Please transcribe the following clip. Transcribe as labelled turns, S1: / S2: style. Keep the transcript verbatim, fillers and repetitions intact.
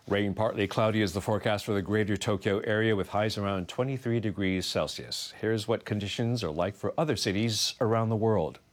S1: Rain, partly cloudy is the forecast for the greater Tokyo area with highs around twenty-three degrees Celsius. Here's what conditions are like for other cities around the world.